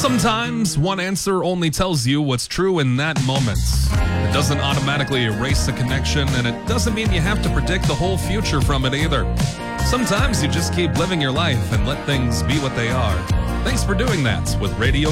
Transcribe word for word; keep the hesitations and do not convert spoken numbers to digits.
Sometimes one answer only tells you what's true in that moment. It doesn't automatically erase the connection, and it doesn't mean you have to predict the whole future from it either. Sometimes you just keep living your life and let things be what they are. Thanks for doing that with Radio